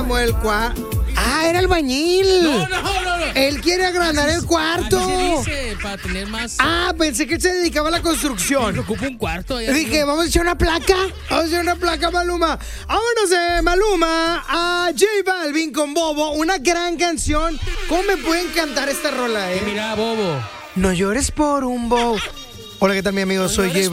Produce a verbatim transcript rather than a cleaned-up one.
Samuel el cuarto. Ah, era albañil. No, no, no, no. Él quiere agrandar el cuarto. Así se dice, para tener más. Ah, pensé que él se dedicaba a la construcción. Ocupa un cuarto. Dije, vamos a echar una placa. Vamos a echar una placa, Maluma. Vámonos de Maluma a J Balvin con Bobo. Una gran canción. ¿Cómo me pueden cantar esta rola, eh? Mira, Bobo. No llores por un bobo. Hola, ¿qué tal, mi amigo? Soy J